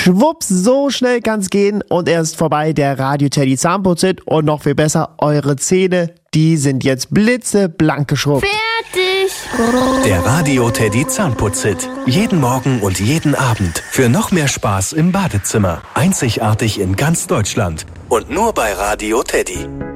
Schwupps, so schnell kann's gehen und er ist vorbei, der Radio Teddy Zahnputzhit. Und noch viel besser, eure Zähne, die sind jetzt blitzeblank geschrubbt. Fertig! Der Radio Teddy Zahnputzhit. Jeden Morgen und jeden Abend. Für noch mehr Spaß im Badezimmer. Einzigartig in ganz Deutschland. Und nur bei Radio Teddy.